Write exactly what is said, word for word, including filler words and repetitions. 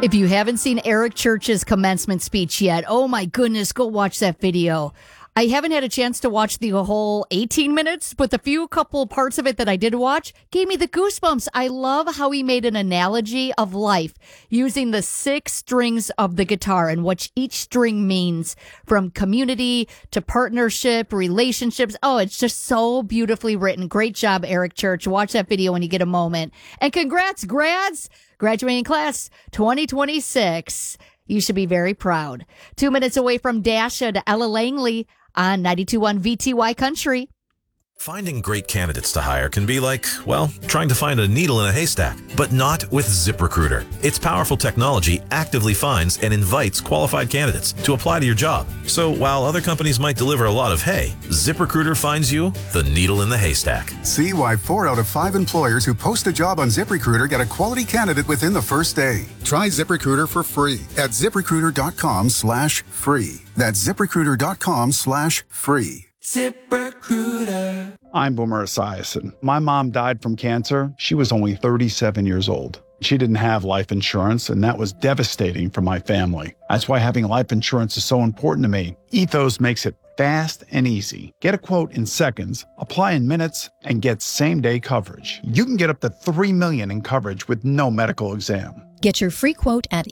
If you haven't seen Eric Church's commencement speech yet, oh my goodness, go watch that video. I haven't had a chance to watch the whole eighteen minutes, but the few couple parts of it that I did watch gave me the goosebumps. I love how he made an analogy of life using the six strings of the guitar and what each string means, from community to partnership, relationships. Oh, it's just so beautifully written. Great job, Eric Church. Watch that video when you get a moment. And congrats, grads, graduating class twenty twenty-six. You should be very proud. Two minutes away from Dasha to Ella Langley on ninety-two point one V T Y Country. Finding great candidates to hire can be like, well, trying to find a needle in a haystack, but not with ZipRecruiter. Its powerful technology actively finds and invites qualified candidates to apply to your job. So while other companies might deliver a lot of hay, ZipRecruiter finds you the needle in the haystack. See why four out of five employers who post a job on ZipRecruiter get a quality candidate within the first day. Try ZipRecruiter for free at ZipRecruiter.com slash free. That's ZipRecruiter.com slash free. ZipRecruiter. I'm Boomer Esiason. My mom died from cancer. She was only thirty-seven years old. She didn't have life insurance, and that was devastating for my family. That's why having life insurance is so important to me. Ethos makes it fast and easy. Get a quote in seconds, apply in minutes, and get same-day coverage. You can get up to three million dollars in coverage with no medical exam. Get your free quote at